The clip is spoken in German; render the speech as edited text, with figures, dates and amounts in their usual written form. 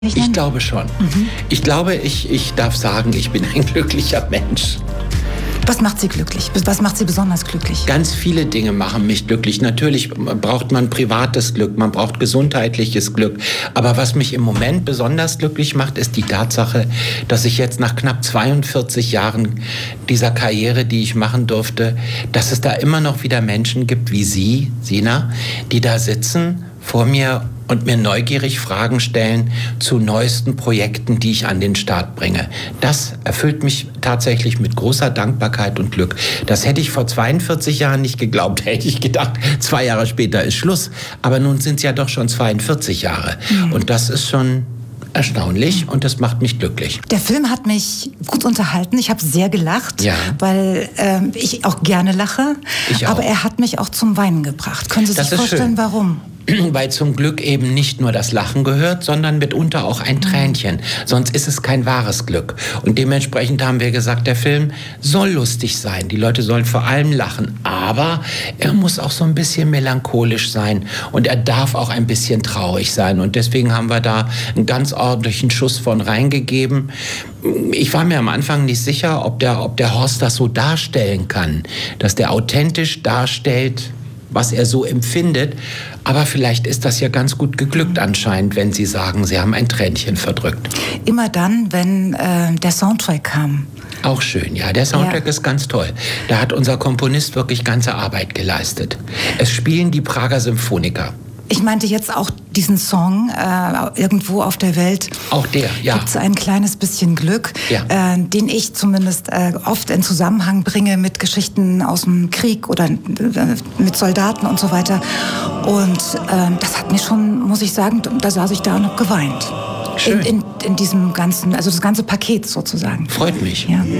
Ich glaube schon. Ich glaube, ich darf sagen, ich bin ein glücklicher Mensch. Was macht Sie glücklich? Was macht Sie besonders glücklich? Ganz viele Dinge machen mich glücklich. Natürlich braucht man privates Glück, man braucht gesundheitliches Glück. Aber was mich im Moment besonders glücklich macht, ist die Tatsache, dass ich jetzt nach knapp 42 Jahren dieser Karriere, die ich machen durfte, dass es da immer noch wieder Menschen gibt wie Sie, Sina, die da sitzen vor mir und mir neugierig Fragen stellen zu neuesten Projekten, die ich an den Start bringe. Das erfüllt mich tatsächlich mit großer Dankbarkeit und Glück. Das hätte ich vor 42 Jahren nicht geglaubt. Hätte ich gedacht, 2 Jahre später ist Schluss. Aber nun sind es ja doch schon 42 Jahre. Und das ist schon erstaunlich und das macht mich glücklich. Der Film hat mich gut unterhalten. Ich habe sehr gelacht, ja, weil ich auch gerne lache. Ich auch. Aber er hat mich auch zum Weinen gebracht. Können Sie sich Das ist vorstellen, schön. Warum? Weil zum Glück eben nicht nur das Lachen gehört, sondern mitunter auch ein Tränchen. Sonst ist es kein wahres Glück. Und dementsprechend haben wir gesagt, der Film soll lustig sein. Die Leute sollen vor allem lachen. Aber er muss auch so ein bisschen melancholisch sein. Und er darf auch ein bisschen traurig sein. Und deswegen haben wir da einen ganz ordentlichen Schuss von reingegeben. Ich war mir am Anfang nicht sicher, ob der Horst das so darstellen kann. Dass der authentisch darstellt, was er so empfindet. Aber vielleicht ist das ja ganz gut geglückt anscheinend, wenn Sie sagen, Sie haben ein Tränchen verdrückt. Immer dann, wenn der Soundtrack kam. Auch schön, ja. Der Soundtrack ist ganz toll. Da hat unser Komponist wirklich ganze Arbeit geleistet. Es spielen die Prager Symphoniker. Ich meinte jetzt auch diesen Song, irgendwo auf der Welt. Auch der, ja. Gibt es ein kleines bisschen Glück, ja, den ich zumindest oft in Zusammenhang bringe mit Geschichten aus dem Krieg oder mit Soldaten und so weiter. Und das hat mir schon, muss ich sagen, da saß ich da und hab geweint. Schön. In diesem ganzen, also das ganze Paket sozusagen. Freut mich. Ja.